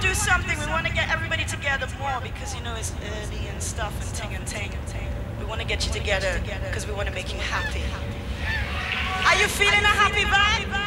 do something. We want to get everybody together more because, you know, it's early and stuff and ting and ting. We want to get you together because we want to make you happy. Are you feeling a happy vibe?